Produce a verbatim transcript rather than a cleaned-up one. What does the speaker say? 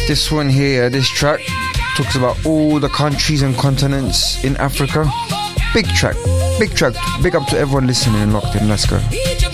This one here, this track, talks about all the countries and continents in Africa. Big track, big track. Big up to everyone listening and locked in. Let's go.